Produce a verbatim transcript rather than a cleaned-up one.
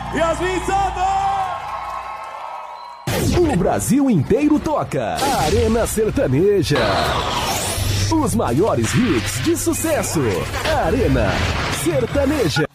Yasmin Santos! O Brasil inteiro toca. Arena Sertaneja. Os maiores hits de sucesso. Arena Sertaneja.